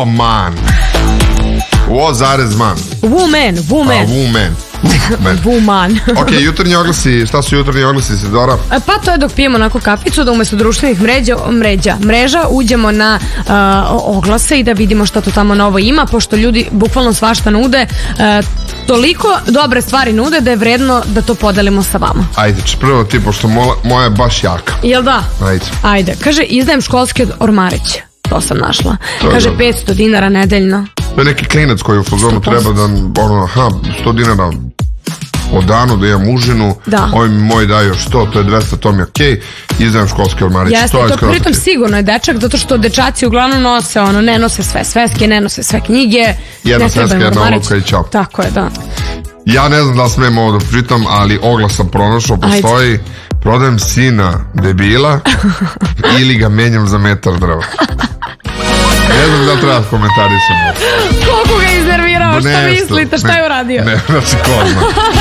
Woman. Wo-man. Woman. Woman. Ok, jutarnji oglasi, šta su jutarnji oglasi, Sidora? Pa to je dok pijemo onako kaficu, da umesto društvenih mreža uđemo na oglase i da vidimo šta to tamo novo ima, pošto ljudi bukvalno svašta nude, toliko dobre stvari nude da je vredno da to podelimo sa vama. Ajde, prvo ti, pošto moja je baš jaka. Jel da? Ajde. Kaže, izdajem školski ormarić. To sam našla. Kaže, 500 dinara nedeljno. To je neki klinac koji u fazonu treba da, 100 dinara od danu da imam užinu, ovi mi moji daju još 100, to je 200, to mi je okej, izdajem školski ormarić. Jeste, to pritom sigurno je dečak, zato što dečaci uglavnom nose ne nose sve sveske, ne nose sve knjige. Jedna sveska, jedna olovka i čao. Tako je, da. Ja ne znam da smem ovo da pritam, ali oglas sam pronašao, postoji, prodajem sina debila ili ga menjam za metar drva. Ne znam da treba komentarisati. Koliko ga iznervirao, šta mislite, šta je uradio? Ne, znači ko zna.